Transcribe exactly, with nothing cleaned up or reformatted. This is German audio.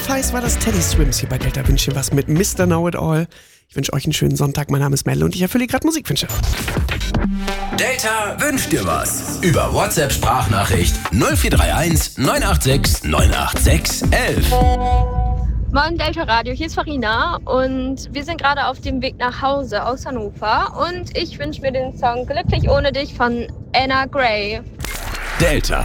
Feist war das Teddy Swims hier bei Delta Wünsche was mit Mister Know-It-All. Ich wünsche euch einen schönen Sonntag. Mein Name ist Melle und ich erfülle gerade Musikwünsche. Delta wünscht dir was. Über WhatsApp-Sprachnachricht null vier drei eins neun acht sechs neun acht sechs elf. Moin Delta Radio, hier ist Farina und wir sind gerade auf dem Weg nach Hause aus Hannover und ich wünsche mir den Song Glücklich ohne dich von Anna Gray. Delta.